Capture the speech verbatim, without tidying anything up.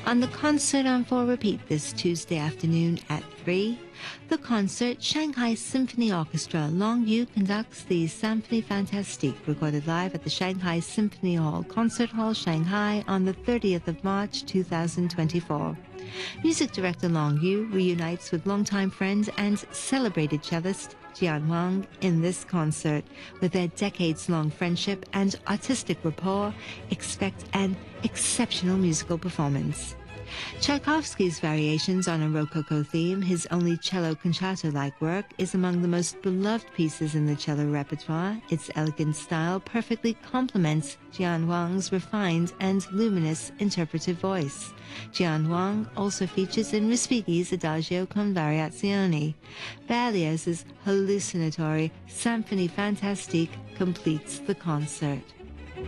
On the concert on full repeat this Tuesday afternoon at three, the concert Shanghai Symphony Orchestra Longyu conducts the Symphonie Fantastique, recorded live at the Shanghai Symphony Hall Concert Hall, Shanghai on the thirtieth of March two thousand twenty-four. Music director Longyu reunites with longtime friend and celebrated cellist Jian Wang in this concert. With their decades-long friendship and artistic rapport, expect an exceptional musical performance. Tchaikovsky's Variations on a Rococo Theme, his only cello concerto-like work, is among the most beloved pieces in the cello repertoire. Its elegant style perfectly complements Jian Wang's refined and luminous interpretive voice. Jian Wang also features in Respighi's Adagio con Variazioni. Berlioz's hallucinatory Symphonie Fantastique completes the concert.